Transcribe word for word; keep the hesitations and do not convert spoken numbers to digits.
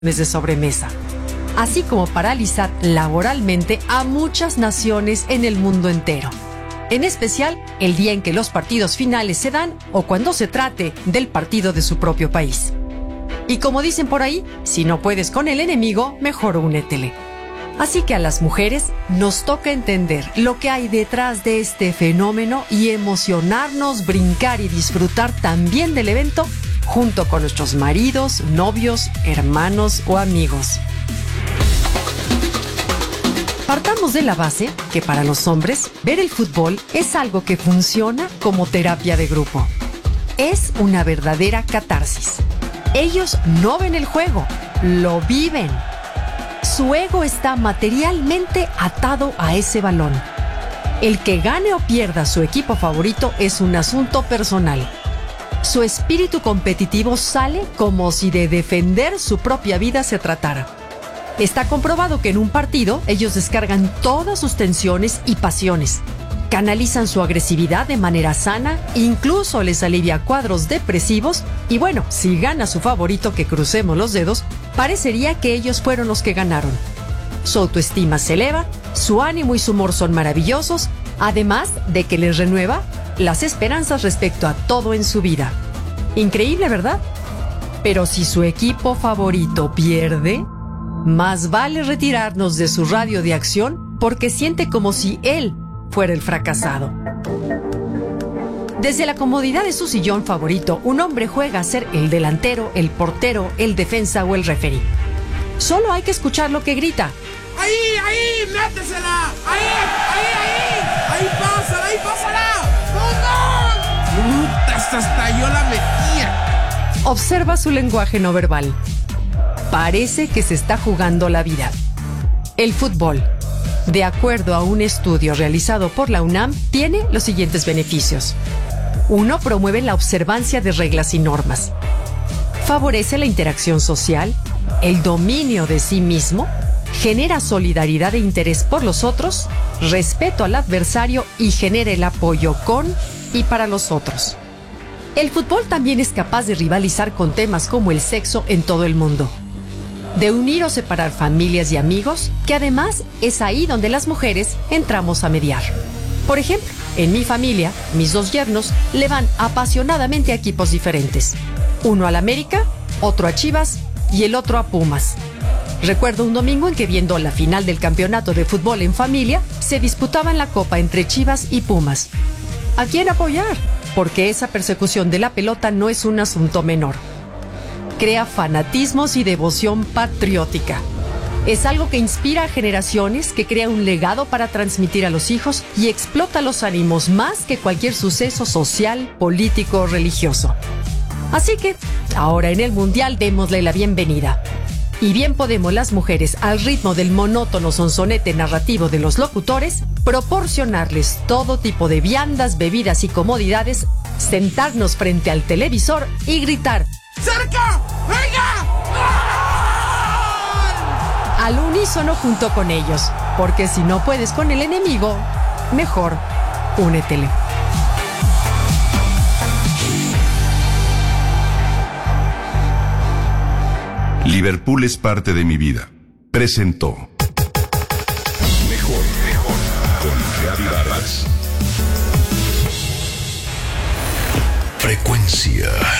de sobremesa, así como paralizar laboralmente a muchas naciones en el mundo entero. En especial, el día en que los partidos finales se dan o cuando se trate del partido de su propio país. Y como dicen por ahí, si no puedes con el enemigo, mejor únetele. Así que a las mujeres nos toca entender lo que hay detrás de este fenómeno y emocionarnos, brincar y disfrutar también del evento junto con nuestros maridos, novios, hermanos o amigos. Partamos de la base que para los hombres ver el fútbol es algo que funciona como terapia de grupo. Es una verdadera catarsis. Ellos no ven el juego, lo viven. Su ego está materialmente atado a ese balón. El que gane o pierda su equipo favorito es un asunto personal. Su espíritu competitivo sale como si de defender su propia vida se tratara. Está comprobado que en un partido ellos descargan todas sus tensiones y pasiones, canalizan su agresividad de manera sana, incluso les alivia cuadros depresivos y bueno, si gana su favorito, que crucemos los dedos, parecería que ellos fueron los que ganaron. Su autoestima se eleva, su ánimo y su humor son maravillosos, además de que les renueva las esperanzas respecto a todo en su vida. Increíble, ¿verdad? Pero si su equipo favorito pierde, más vale retirarnos de su radio de acción porque siente como si él fuera el fracasado. Desde la comodidad de su sillón favorito, un hombre juega a ser el delantero, el portero, el defensa o el referí. Solo hay que escuchar lo que grita. ¡Ahí, ahí! ¡Métesela! ¡Ahí, ahí, ahí! ¡Ahí pásala, ahí pásala! ¡No, no! ¡Puta, hasta yo la metía! Observa su lenguaje no verbal. Parece que se está jugando la vida. El fútbol, de acuerdo a un estudio realizado por la UNAM, tiene los siguientes beneficios. Uno, promueve la observancia de reglas y normas. Favorece la interacción social, el dominio de sí mismo, genera solidaridad e interés por los otros, respeto al adversario y genera el apoyo con y para los otros. El fútbol también es capaz de rivalizar con temas como el sexo en todo el mundo, de unir o separar familias y amigos, que además es ahí donde las mujeres entramos a mediar. Por ejemplo, en mi familia, mis dos yernos le van apasionadamente a equipos diferentes. Uno al América, otro a Chivas y el otro a Pumas. Recuerdo un domingo en que, viendo la final del campeonato de fútbol en familia, se disputaban la copa entre Chivas y Pumas. ¿A quién apoyar? Porque esa persecución de la pelota no es un asunto menor. Crea fanatismos y devoción patriótica. Es algo que inspira a generaciones, que crea un legado para transmitir a los hijos y explota los ánimos más que cualquier suceso social, político o religioso. Así que, ahora en el Mundial démosle la bienvenida. Y bien podemos las mujeres, al ritmo del monótono sonsonete narrativo de los locutores, proporcionarles todo tipo de viandas, bebidas y comodidades, sentarnos frente al televisor y gritar ¡cerca! ¡Venga! ¡Gol! Al unísono junto con ellos, porque si no puedes con el enemigo, mejor únetele. Liverpool es parte de mi vida. Presentó Mejor, mejor con Gaby Vargas. Frecuencia